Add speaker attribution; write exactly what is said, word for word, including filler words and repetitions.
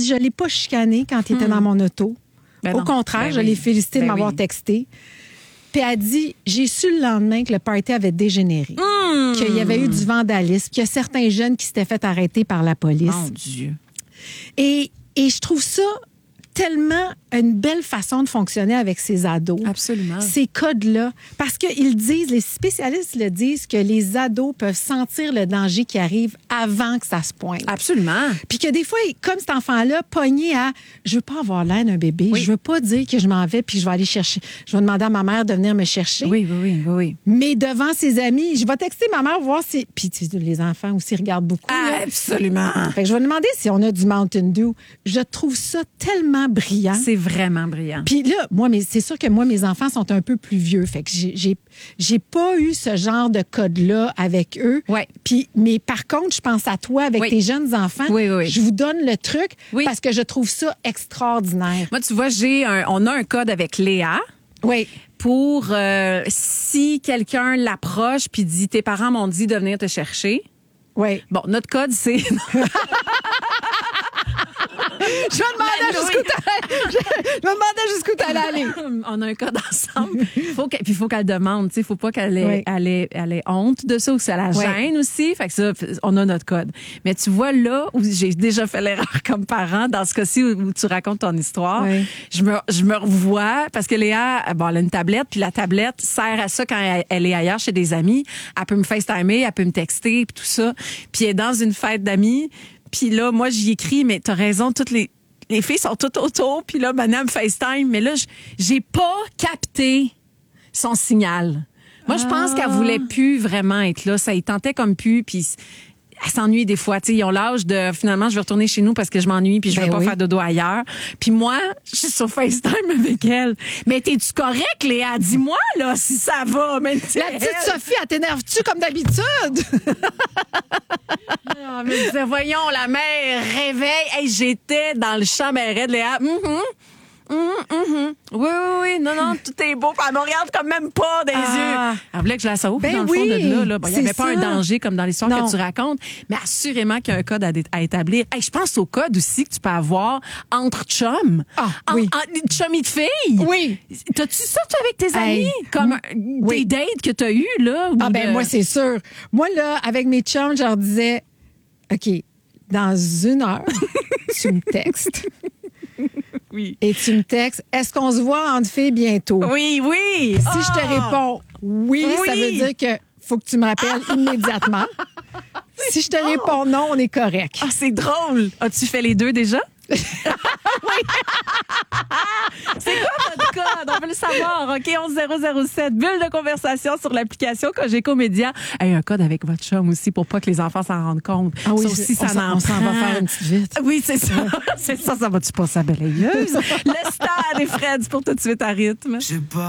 Speaker 1: dit, je l'ai pas chicané quand il était dans mon auto.
Speaker 2: Ben
Speaker 1: Au
Speaker 2: non.
Speaker 1: contraire,
Speaker 2: Ben
Speaker 1: je
Speaker 2: oui.
Speaker 1: l'ai félicité
Speaker 2: Ben
Speaker 1: de m'avoir
Speaker 2: oui.
Speaker 1: texté. Puis elle a dit, j'ai su le lendemain que le party avait dégénéré,
Speaker 2: Mmh.
Speaker 1: qu'il y avait eu du vandalisme, qu'il y a certains jeunes qui s'étaient fait arrêter par la police.
Speaker 2: Mon Dieu.
Speaker 1: Et, et je trouve ça tellement une belle façon de fonctionner avec ces ados.
Speaker 2: Absolument.
Speaker 1: Ces codes-là. Parce qu'ils disent, les spécialistes le disent, que les ados peuvent sentir le danger qui arrive avant que ça se pointe.
Speaker 2: Absolument.
Speaker 1: Puis que des fois, comme cet enfant-là, pogné à « je veux pas avoir l'air d'un bébé,
Speaker 2: Oui.
Speaker 1: je veux pas dire que je m'en vais puis je vais aller chercher, je vais demander à ma mère de venir me chercher. »
Speaker 2: Oui, oui, oui, oui, oui.
Speaker 1: Mais devant ses amis, je vais texter ma mère voir si... Puis tu sais, les enfants aussi regardent beaucoup. là.
Speaker 2: Absolument.
Speaker 1: Fait que je vais demander si on a du Mountain Dew. Je trouve ça tellement brillant.
Speaker 2: C'est vraiment brillant.
Speaker 1: Puis là, moi, mais c'est sûr que moi, mes enfants sont un peu plus vieux. Fait que j'ai, j'ai, j'ai pas eu ce genre de code-là avec eux.
Speaker 2: Ouais.
Speaker 1: Puis, mais par contre, je pense à toi avec
Speaker 2: Oui.
Speaker 1: tes jeunes enfants.
Speaker 2: Oui, oui, oui.
Speaker 1: Je vous donne le truc
Speaker 2: Oui.
Speaker 1: parce que je trouve ça extraordinaire.
Speaker 2: Moi, tu vois, j'ai un, on a un code avec Léa.
Speaker 1: Oui.
Speaker 2: Pour euh, si quelqu'un l'approche puis dit tes parents m'ont dit de venir te chercher.
Speaker 1: Oui.
Speaker 2: Bon, notre code c'est
Speaker 1: Je me demandais
Speaker 2: Ben,
Speaker 1: jusqu'où
Speaker 2: oui.
Speaker 1: t'allais. Je, je me demandais jusqu'où t'allais aller.
Speaker 2: On a un code ensemble. Faut qu'elle, puis il faut qu'elle demande, tu sais, faut pas qu'elle ait,
Speaker 1: Oui.
Speaker 2: elle ait, elle ait honte de ça ou que ça la
Speaker 1: Oui.
Speaker 2: gêne aussi. Fait que ça, on a notre code. Mais tu vois là où j'ai déjà fait l'erreur comme parent, dans ce cas-ci où, où tu racontes ton histoire,
Speaker 1: Oui.
Speaker 2: je me, je me revois parce que Léa, bon, elle a une tablette, puis la tablette sert à ça quand elle, elle est ailleurs chez des amis. Elle peut me FaceTimer, elle peut me texter, puis tout ça. Puis elle est dans une fête d'amis. Puis là, moi, j'y écris, mais t'as raison, toutes les les filles sont toutes autour. Puis là, maintenant, elle me FaceTime. Mais là, j- j'ai pas capté son signal. Moi, je pense
Speaker 1: Ah.
Speaker 2: qu'elle voulait plus vraiment être là. Ça y tentait comme plus. Puis elle s'ennuie des fois. Tu sais, ils ont l'âge de finalement, je vais retourner chez nous parce que je m'ennuie puis je veux
Speaker 1: Ben
Speaker 2: pas
Speaker 1: oui.
Speaker 2: faire dodo ailleurs. Puis moi, je suis sur FaceTime avec elle. Mais t'es-tu correct, Léa? Dis-moi, là, si ça va. Mais
Speaker 1: La petite Sophie, elle t'énerve-tu comme d'habitude?
Speaker 2: Ah, mais je disais, voyons, la mère réveille. Hey, j'étais dans le champ, ben raide, Léa. Mhm. Mhm, mhm. Oui, oui, oui. Non, non, tout est beau. Puis elle me regarde quand même pas des
Speaker 1: Ah.
Speaker 2: yeux. Elle voulait que je la sauve
Speaker 1: Ben
Speaker 2: dans le
Speaker 1: oui,
Speaker 2: fond de là. là. Bon, il n'y avait
Speaker 1: c'est
Speaker 2: pas un
Speaker 1: ça.
Speaker 2: danger comme dans l'histoire
Speaker 1: Non.
Speaker 2: que tu racontes, mais assurément qu'il y a un code à, dé- à établir. Hey, je pense au code aussi que tu peux avoir entre chums.
Speaker 1: Ah,
Speaker 2: En-
Speaker 1: oui.
Speaker 2: en- chums de filles.
Speaker 1: Oui.
Speaker 2: T'as-tu ça, toi, avec tes
Speaker 1: Hey,
Speaker 2: amis? Comme
Speaker 1: m-
Speaker 2: euh,
Speaker 1: oui.
Speaker 2: des dates que t'as eues, là? ou
Speaker 1: Ah ben
Speaker 2: de-
Speaker 1: moi, c'est sûr. Moi, là, avec mes chums, je leur disais, OK, dans une heure, tu me textes.
Speaker 2: Oui.
Speaker 1: Et tu me textes, est-ce qu'on se voit entre filles bientôt?
Speaker 2: Oui, oui.
Speaker 1: Si je te
Speaker 2: Ah!
Speaker 1: réponds oui, ça
Speaker 2: Oui.
Speaker 1: veut dire que faut que tu me rappelles immédiatement. Si je te réponds non, on est correct.
Speaker 2: Ah, c'est drôle. As-tu fait les deux déjà? Oui. C'est quoi votre code? On veut le savoir. OK, onze zéro zéro sept. Bulle de conversation sur l'application Cogeco Média. Hey, un code avec votre chum aussi pour pas que les enfants s'en rendent compte.
Speaker 1: Ah oui,
Speaker 2: ça aussi,
Speaker 1: on
Speaker 2: ça
Speaker 1: s'en-
Speaker 2: en
Speaker 1: on s'en va
Speaker 2: prend.
Speaker 1: faire une petite vite.
Speaker 2: Oui, c'est ça. C'est ça, ça va-tu passer à balayeuse? Le star des Freds pour tout de suite à rythme.